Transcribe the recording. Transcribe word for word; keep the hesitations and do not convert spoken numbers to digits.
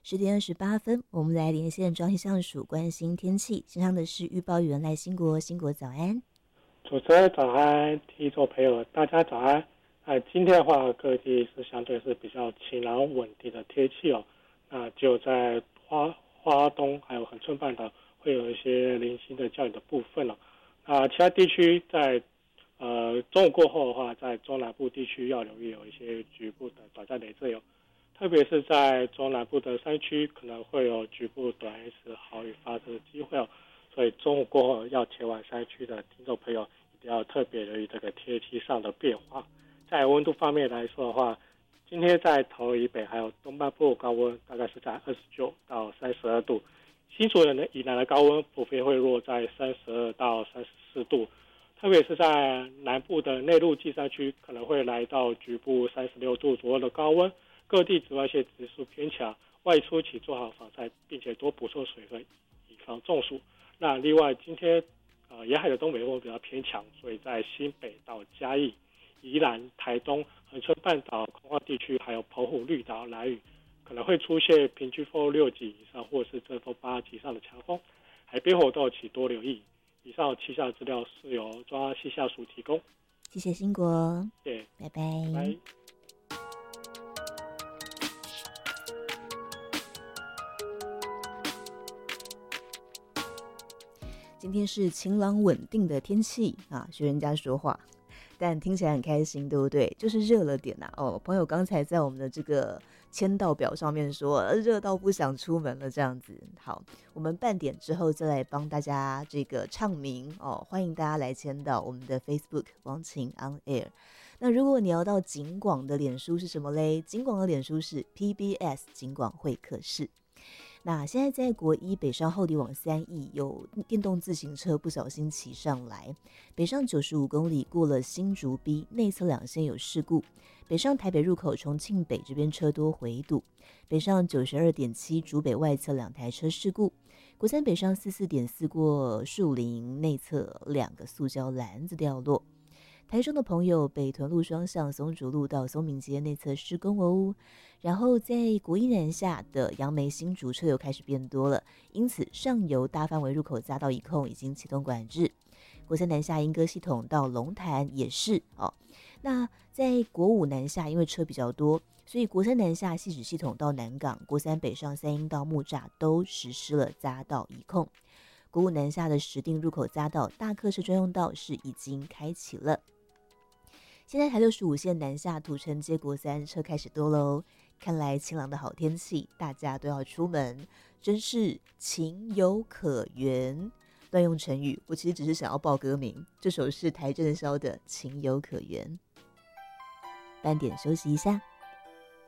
十点二十八分，我们来连线中气象署关心天气。线上的是预报员赖兴国，兴国早安。 主持人早安，听众朋友大家早安。呃，今天的话，各地是相对是比较晴朗稳定的天气哦。那就在花花东还有恒春半岛会有一些零星的降雨的部分哦。那其他地区在呃中午过后的话，在中南部地区要留意有一些局部的短暂雷阵雨，特别是在中南部的山区可能会有局部短时豪雨发生的机会哦。所以中午过后要前往山区的听众朋友一定要特别留意这个天气上的变化。在温度方面来说的话，今天在桃园以北还有东半部高温大概是在二十九到三十二度，新竹人的以南的高温普遍会落在三十二到三十四度，特别是在南部的内陆季山区可能会来到局部三十六度左右的高温，各地紫外线指数偏强，外出请做好防晒，并且多补充水分，以防中暑。那另外今天呃沿海的东北风比较偏强，所以在新北到嘉义、宜兰、台东、恒春半岛、空旷地区，还有澎湖、绿岛、兰屿，可能会出现平均风六级以上，或是阵风八级以上的强风。海边活动请多留意。以上气象资料是由中央气象署提供。 谢谢兴国， 对， 拜拜。 拜拜。 今天是晴朗稳定的天气啊，学人家说话。但听起来很开心，对不对？就是热了点呐、啊。哦，朋友刚才在我们的这个签到表上面说，热到不想出门了，这样子。好，我们半点之后再来帮大家这个唱名哦，欢迎大家来签到我们的 Facebook 王晴 On Air。那如果你要到景广的脸书是什么嘞？景广的脸书是 P B S 景广会客室。那现在在国一北上后里往三义有电动自行车不小心骑上来，北上九十五公里过了新竹 B 内侧两线有事故，北上台北入口重庆北这边车多回堵，北上 九十二点七 竹北外侧两台车事故，国三北上 四十四点四 过树林内侧两个塑胶篮子掉落。台中的朋友，北屯路双向松竹路到松明街内侧施工哦，然后在国一南下的杨梅新竹车流开始变多了，因此上游大范围入口匝道一控已经启动管制。国三南下莺歌系统到龙潭也是哦。那在国五南下，因为车比较多，所以国三南下汐止系统到南港，国三北上三莺到木栅都实施了匝道一控。国五南下的石碇入口匝道大客车专用道是已经开启了。现在台六十五线南下土城街国三车开始多喽，看来晴朗的好天气，大家都要出门，真是情有可原。乱用成语，我其实只是想要报歌名，这首是邰正宵的《情有可原》。半点休息一下。